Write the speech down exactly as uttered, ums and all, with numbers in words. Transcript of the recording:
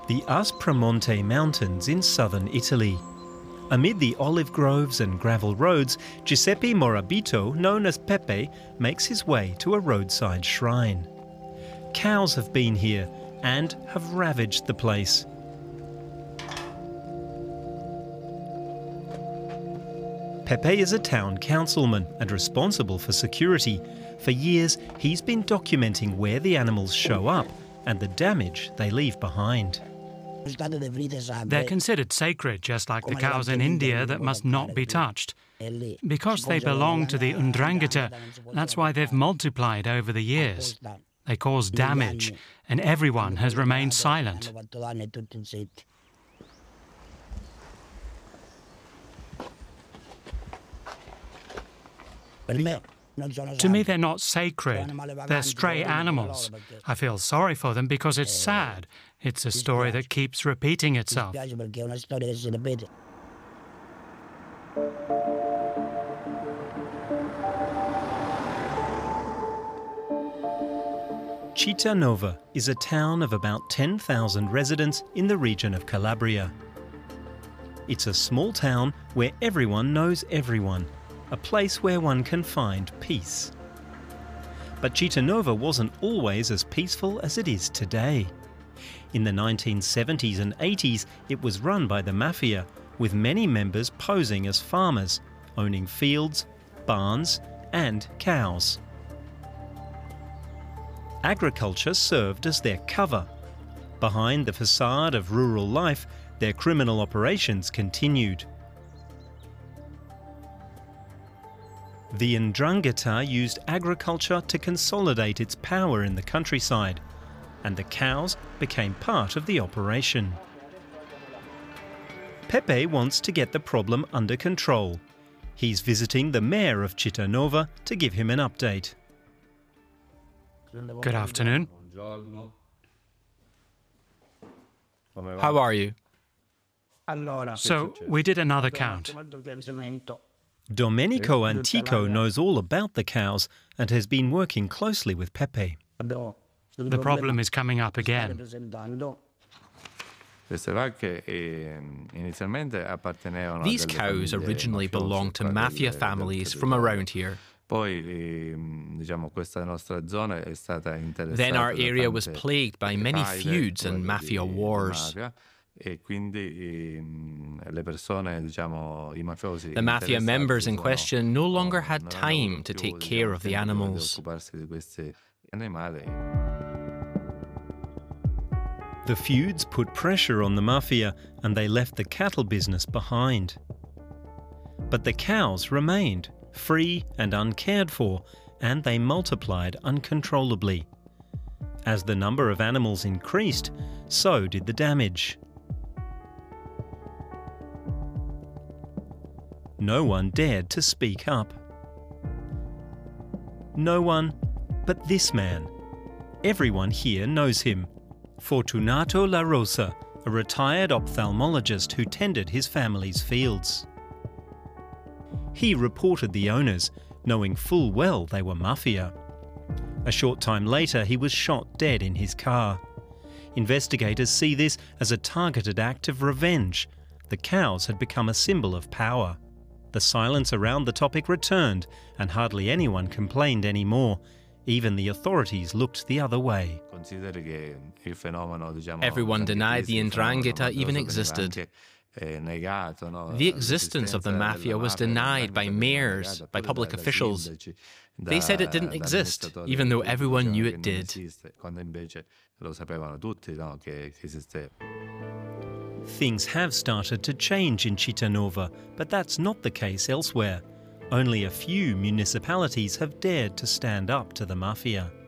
The Aspromonte Mountains in southern Italy. Amid the olive groves and gravel roads, Giuseppe Morabito, known as Pepe, makes his way to a roadside shrine. Cows have been here and have ravaged the place. Pepe is a town councilman and responsible for security. For years, he's been documenting where the animals show up and the damage they leave behind. They're considered sacred, just like the cows in India that must not be touched. Because they belong to the 'Ndrangheta, that's why they've multiplied over the years. They cause damage, and everyone has remained silent. To me, they're not sacred. They're stray animals. I feel sorry for them because it's sad. It's a story that keeps repeating itself. Cittanova is a town of about ten thousand residents in the region of Calabria. It's a small town where everyone knows everyone, a place where one can find peace. But Cittanova wasn't always as peaceful as it is today. In the nineteen seventies and eighties, it was run by the mafia, with many members posing as farmers, owning fields, barns, and cows. Agriculture served as their cover. Behind the facade of rural life, their criminal operations continued. The 'Ndrangheta used agriculture to consolidate its power in the countryside, and the cows became part of the operation. Pepe wants to get the problem under control. He's visiting the mayor of Cittanova to give him an update. Good afternoon. How are you? So, we did another count. Domenico Antico knows all about the cows and has been working closely with Pepe. The problem is coming up again. These cows originally belonged to mafia families from around here. Then our area was plagued by many feuds and mafia wars. The mafia members in question no longer had time to take care of the animals. The feuds put pressure on the mafia and they left the cattle business behind. But the cows remained, free and uncared for, and they multiplied uncontrollably. As the number of animals increased, so did the damage. No one dared to speak up. No one but this man. Everyone here knows him. Fortunato La Rosa, a retired ophthalmologist who tended his family's fields. He reported the owners, knowing full well they were mafia. A short time later, he was shot dead in his car. Investigators see this as a targeted act of revenge. The cows had become a symbol of power. The silence around the topic returned, and hardly anyone complained anymore. Even the authorities looked the other way. Everyone denied the 'Ndrangheta even existed. The existence of the mafia was denied by mayors, by public officials. They said it didn't exist, even though everyone knew it did. Things have started to change in Cittanova, but that's not the case elsewhere. Only a few municipalities have dared to stand up to the mafia.